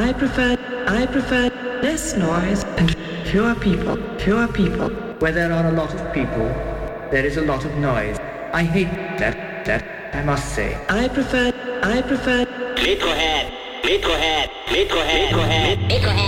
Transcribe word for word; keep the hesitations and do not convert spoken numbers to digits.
I prefer, I prefer less noise and fewer people, fewer people. Where there are a lot of people, there is a lot of noise. I hate that, that, I must say. I prefer, I prefer Metrohead, Metrohead, Metrohead, Metrohead, Metrohead.